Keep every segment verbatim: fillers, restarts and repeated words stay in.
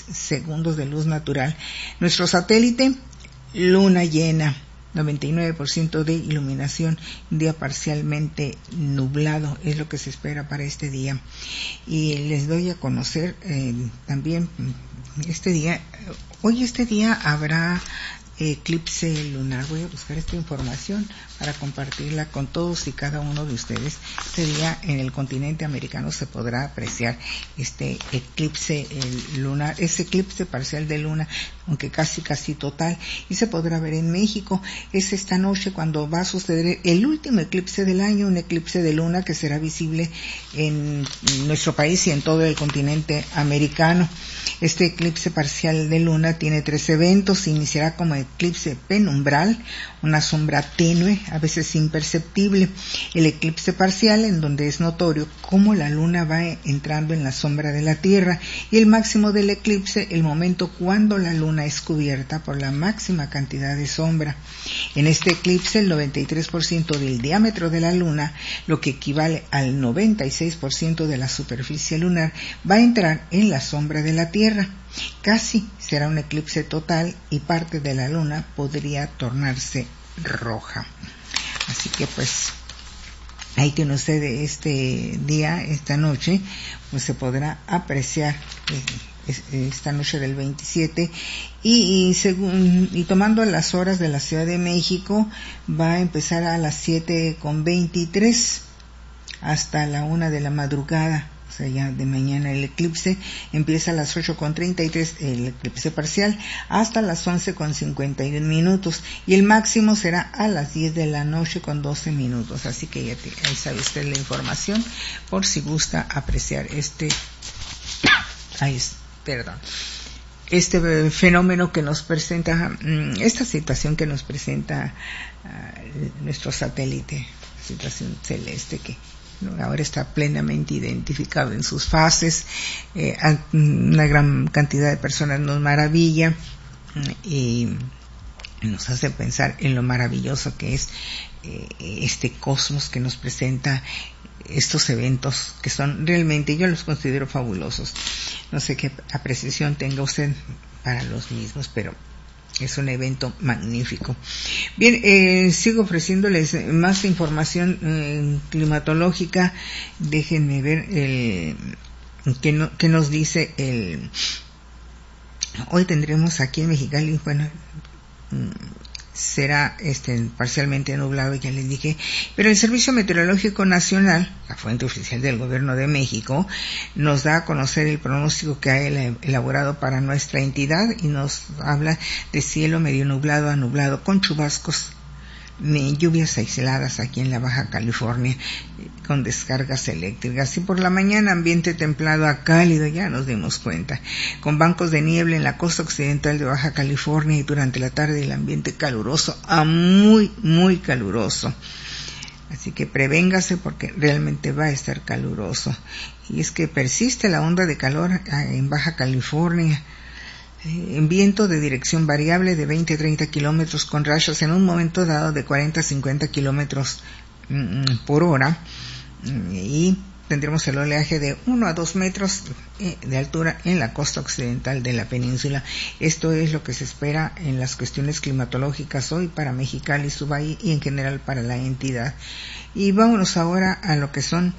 segundos de luz natural. Nuestro satélite, luna llena, noventa y nueve por ciento de iluminación, un día parcialmente nublado, es lo que se espera para este día. Y les doy a conocer eh, también este día, hoy este día habrá eclipse lunar. Voy a buscar esta información para compartirla con todos y cada uno de ustedes. Este día en el continente americano se podrá apreciar este eclipse lunar, ese eclipse parcial de luna, aunque casi casi total, y se podrá ver en México. Es esta noche cuando va a suceder el último eclipse del año, un eclipse de luna que será visible en nuestro país y en todo el continente americano. Este eclipse parcial de luna tiene tres eventos. Se iniciará como eclipse penumbral, una sombra tenue, a veces imperceptible. El eclipse parcial, en donde es notorio cómo la luna va entrando en la sombra de la Tierra, y el máximo del eclipse, el momento cuando la luna es cubierta por la máxima cantidad de sombra. En este eclipse, el noventa y tres por ciento del diámetro de la luna, lo que equivale al noventa y seis por ciento de la superficie lunar, va a entrar en la sombra de la Tierra. Casi será un eclipse total y parte de la luna podría tornarse roja. Así que pues ahí tiene usted este día, esta noche, pues se podrá apreciar eh, esta noche del veintisiete, y, y según y tomando las horas de la Ciudad de México, va a empezar a las siete con veintitrés hasta la una de la madrugada. O sea, ya de mañana el eclipse empieza a las ocho con treinta y tres, el eclipse parcial, hasta las once con cincuenta y un minutos, y el máximo será a las diez de la noche con doce minutos. Así que ya te, ahí sabe usted la información por si gusta apreciar este ay, perdón este fenómeno que nos presenta, esta situación que nos presenta uh, nuestro satélite, situación celeste que ahora está plenamente identificado en sus fases. Eh, una gran cantidad de personas nos maravilla y nos hace pensar en lo maravilloso que es eh, este cosmos que nos presenta estos eventos que son realmente, yo los considero fabulosos. No sé qué apreciación tenga usted para los mismos, pero es un evento magnífico. Bien, eh, sigo ofreciéndoles más información eh, climatológica. Déjenme ver el qué no, qué nos dice el. Hoy tendremos aquí en Mexicali, bueno, será este parcialmente nublado, ya les dije, pero el Servicio Meteorológico Nacional, la fuente oficial del Gobierno de México, nos da a conocer el pronóstico que ha elaborado para nuestra entidad y nos habla de cielo medio nublado a nublado con chubascos, lluvias aisladas aquí en la Baja California con descargas eléctricas, y por la mañana ambiente templado a cálido, ya nos dimos cuenta, con bancos de niebla en la costa occidental de Baja California, y durante la tarde el ambiente caluroso a muy muy caluroso. Así que prevéngase porque realmente va a estar caluroso. Y es que persiste la onda de calor en Baja California, en viento de dirección variable de veinte a treinta kilómetros con rachas en un momento dado de cuarenta a cincuenta kilómetros por hora, y tendremos el oleaje de uno a dos metros de altura en la costa occidental de la península. Esto es lo que se espera en las cuestiones climatológicas hoy para Mexicali, su valle y en general para la entidad. Y vámonos ahora a lo que son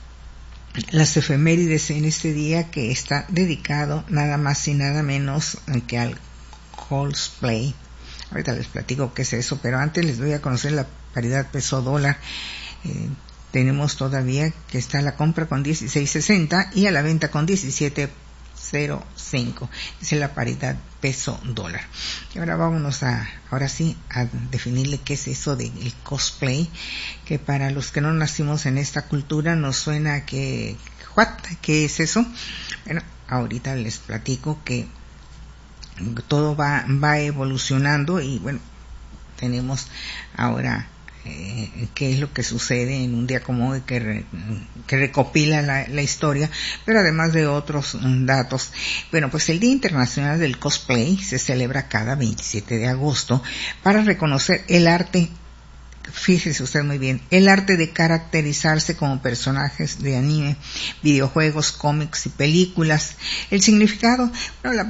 las efemérides en este día, que está dedicado nada más y nada menos que al cosplay. Ahorita les platico qué es eso, pero antes les doy a conocer la paridad peso dólar. Eh, tenemos todavía que está la compra con dieciséis sesenta y a la venta con diecisiete cero cinco. Esa es la paridad peso dólar. Y ahora vámonos a, ahora sí, a definirle qué es eso del cosplay, que para los que no nacimos en esta cultura nos suena que, ¿what? ¿Qué es eso? Bueno, ahorita les platico que todo va, va evolucionando, y bueno, tenemos ahora Eh, qué es lo que sucede en un día como hoy, que, re, que recopila la, la historia, pero además de otros um, datos. Bueno, pues el Día Internacional del Cosplay se celebra cada veintisiete de agosto para reconocer el arte, fíjese usted muy bien, el arte de caracterizarse como personajes de anime, videojuegos, cómics y películas. El significado, bueno, la